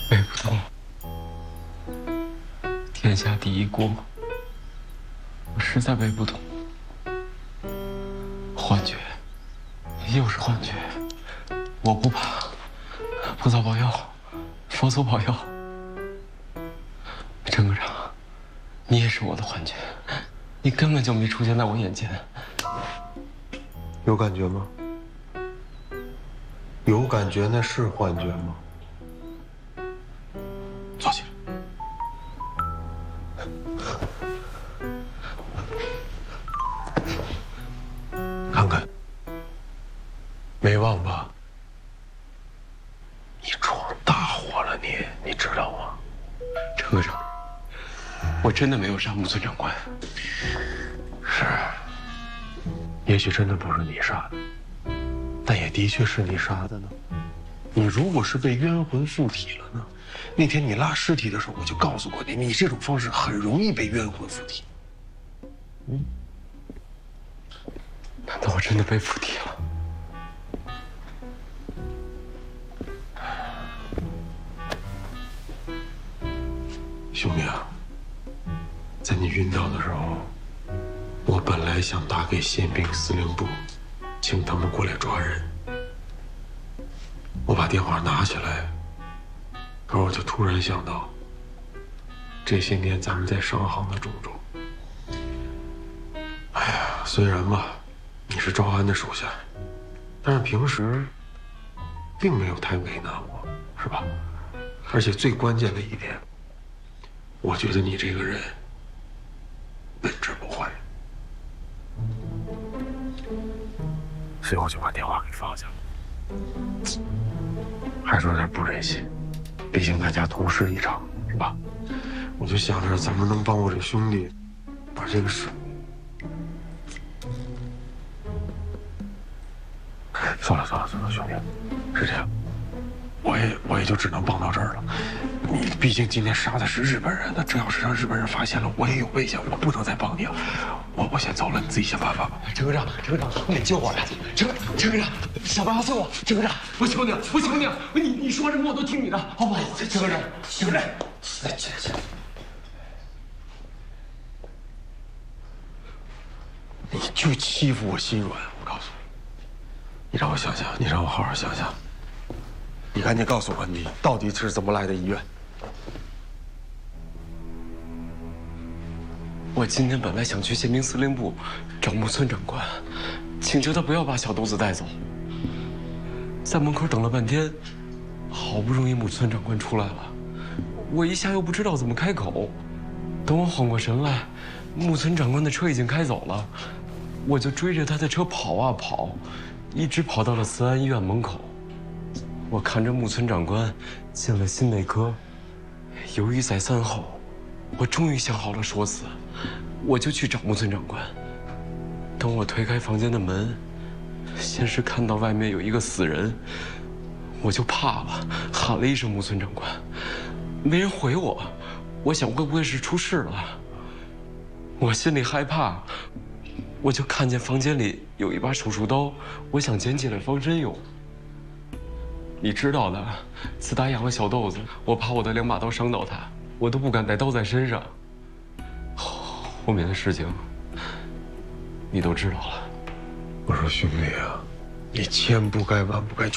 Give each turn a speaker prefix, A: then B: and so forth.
A: 背不动，天下第一锅，我实在背不动。幻觉，又是幻觉，我不怕，菩萨保佑，佛祖保佑。陈科长，你也是我的幻觉，你根本就没出现在我眼前。
B: 有感觉吗？有感觉那是幻觉吗？
A: 坐起来。
B: 看看，没忘吧？你闯大祸了你知道吗？
A: 陈科长，我真的没有杀木村长官。
B: 是，也许真的不是你杀的，但也的确是你杀的呢。你如果是被冤魂附体了呢？那天你拉尸体的时候，我就告诉过你，你这种方式很容易被冤魂附体。
A: 难道我真的被附体了？
B: 兄弟啊，在你晕倒的时候，我本来想打给宪兵司令部，请他们过来抓人。我把电话拿起来，可是我就突然想到，这些年咱们在商行的种种。哎呀，虽然吧，你是赵安的手下，但是平时并没有太为难我，是吧？而且最关键的一点，我觉得你这个人本质不坏，所以我就把电话给放下了。还是有点不忍心，毕竟大家同事一场，是吧？我就想着怎么能帮我这兄弟把这个事。算了，兄弟，是这样，我也就只能帮到这儿了。你毕竟今天杀的是日本人，那这要是让日本人发现了，我也有危险，我不能再帮你了。我先走了，你自己想办法吧。
A: 陈科长，你得救我呀！陈科长，想办法救我！陈科长，我求你了，你说什么我都听你的，好不好？陈科长，兄弟，去。
B: 你就欺负我心软，我告诉你，你让我想想，你让我好好想想。你赶紧告诉我，你到底是怎么来的医院？
A: 我今天本来想去宪兵司令部找木村长官，请求他不要把小豆子带走。在门口等了半天，好不容易木村长官出来了，我一下又不知道怎么开口。等我缓过神来，木村长官的车已经开走了，我就追着他的车跑啊跑，一直跑到了慈安医院门口。我看着木村长官进了心内科，由于在3后，我终于想好了说辞，我就去找木村长官。等我推开房间的门，先是看到外面有一个死人，我就怕了，喊了一声木村长官，没人回我，我想会不会是出事了？我心里害怕，我就看见房间里有一把手术刀，我想捡起来防身用。你知道的，自打养了小豆子，我怕我的2把刀伤到他，我都不敢带刀在身上。后面的事情，你都知道了。
B: 我说兄弟啊，你千不该万不该。